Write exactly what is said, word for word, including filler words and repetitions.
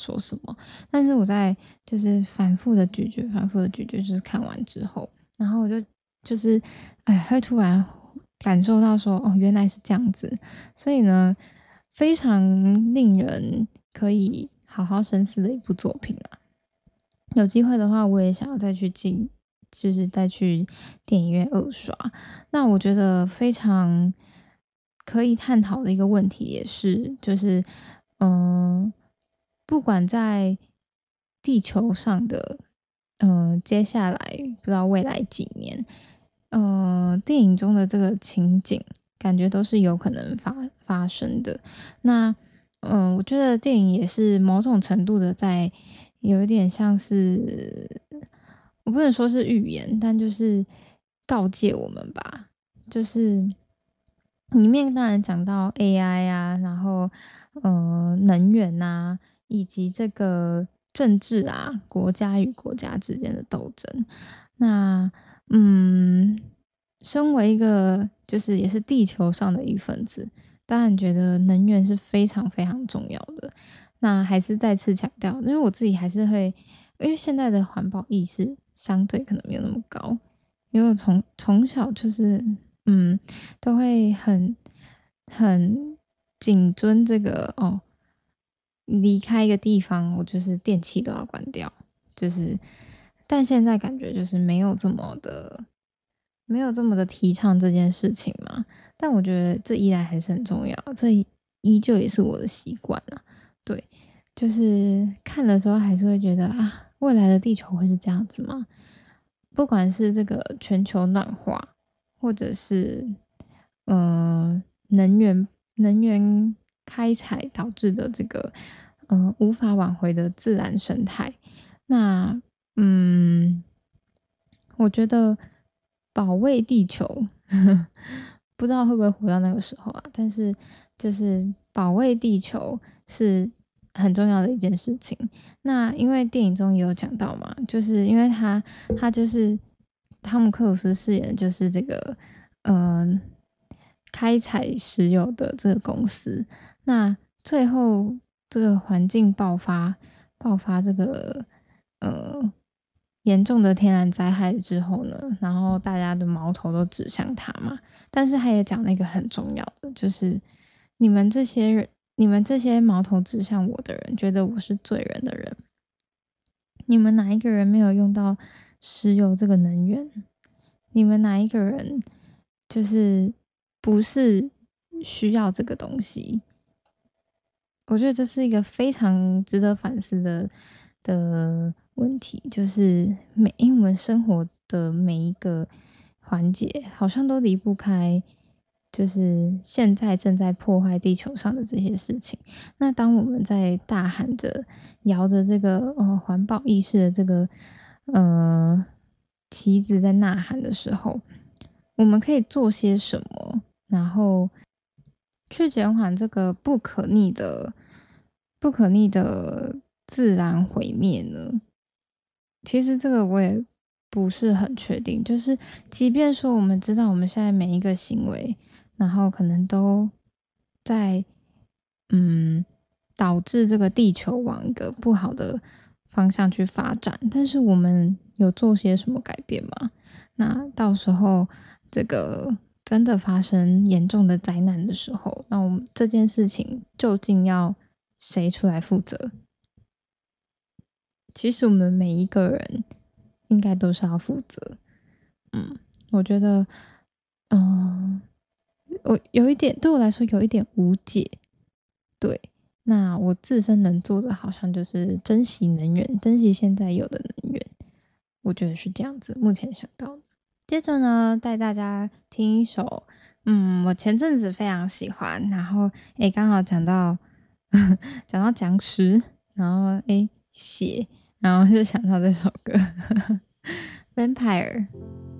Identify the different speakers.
Speaker 1: 说什么。但是我在就是反复的咀嚼反复的咀嚼，就是看完之后，然后我就就是哎会突然感受到说哦原来是这样子，所以呢非常令人可以好好深思的一部作品啊。有机会的话我也想要再去进就是再去电影院二刷。那我觉得非常可以探讨的一个问题也是，就是嗯、呃不管在地球上的嗯、呃接下来不知道未来几年，呃，电影中的这个情景，感觉都是有可能发发生的。那，嗯、我觉得电影也是某种程度的在有一点像是，我不能说是预言，但就是告诫我们吧。就是里面当然讲到 A I 啊，然后呃能源呐、以及这个政治啊，国家与国家之间的斗争。那嗯，身为一个就是也是地球上的一份子，当然觉得能源是非常非常重要的。那还是再次强调，因为我自己还是会，因为现在的环保意识相对可能没有那么高，因为我从从小就是嗯，都会很很谨遵这个哦，离开一个地方，我就是电器都要关掉，就是但现在感觉就是没有这么的没有这么的提倡这件事情嘛。但我觉得这依然还是很重要，这依旧也是我的习惯啊。对，就是看的时候还是会觉得啊，未来的地球会是这样子吗？不管是这个全球暖化，或者是呃能源能源开采导致的这个呃无法挽回的自然生态，那嗯，我觉得保卫地球不知道会不会活到那个时候啊，但是就是保卫地球是很重要的一件事情。那因为电影中也有讲到嘛，就是因为他他就是汤姆克鲁斯饰演的就是这个嗯、呃开采石油的这个公司。那最后这个环境爆发爆发这个呃严重的天然灾害之后呢，然后大家的矛头都指向他嘛。但是他也讲了一个很重要的，就是你们这些人，你们这些矛头指向我的人，觉得我是罪人的人，你们哪一个人没有用到石油这个能源？你们哪一个人就是不是需要这个东西？我觉得这是一个非常值得反思的的问题，就是每因为我们生活的每一个环节，好像都离不开，就是现在正在破坏地球上的这些事情。那当我们在大喊着、摇着这个呃环保意识的这个呃旗子在呐喊的时候，我们可以做些什么？然后去减缓这个不可逆的、不可逆的自然毁灭呢？其实这个我也不是很确定。就是即便说我们知道我们现在每一个行为，然后可能都在嗯导致这个地球往一个不好的方向去发展，但是我们有做些什么改变吗？那到时候这个真的发生严重的灾难的时候，那我们这件事情究竟要谁出来负责？其实我们每一个人应该都是要负责。嗯，我觉得，嗯、我有一点对我来说有一点无解。对，那我自身能做的好像就是珍惜能源，珍惜现在有的能源。我觉得是这样子，目前想到的。接着呢，带大家听一首，嗯，我前阵子非常喜欢，然后诶，刚好讲到讲到僵尸，然后诶血，然后就想到这首歌《Vampire》。